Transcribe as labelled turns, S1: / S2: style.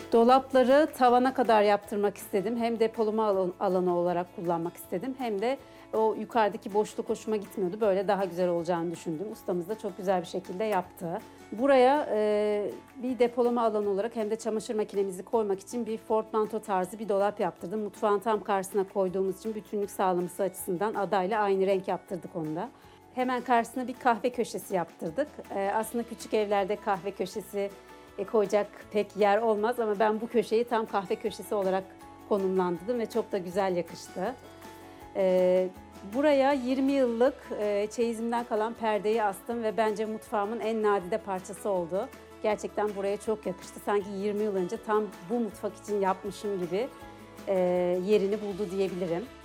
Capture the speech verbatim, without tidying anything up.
S1: Dolapları tavana kadar yaptırmak istedim. Hem depolama alan- alanı olarak kullanmak istedim. Hem de o yukarıdaki boşluk hoşuma gitmiyordu. Böyle daha güzel olacağını düşündüm. Ustamız da çok güzel bir şekilde yaptı. Buraya e, bir depolama alanı olarak hem de çamaşır makinemizi koymak için bir portmanto tarzı bir dolap yaptırdım. Mutfağın tam karşısına koyduğumuz için bütünlük sağlaması açısından adayla aynı renk yaptırdık onu da. Hemen karşısına bir kahve köşesi yaptırdık. E, aslında küçük evlerde kahve köşesi e, koyacak pek yer olmaz ama ben bu köşeyi tam kahve köşesi olarak konumlandırdım ve çok da güzel yakıştı. E, buraya yirmi yıllık e, çeyizimden kalan perdeyi astım ve bence mutfağımın en nadide parçası oldu. Gerçekten buraya çok yakıştı. Sanki yirmi yıl önce tam bu mutfak için yapmışım gibi e, yerini buldu diyebilirim.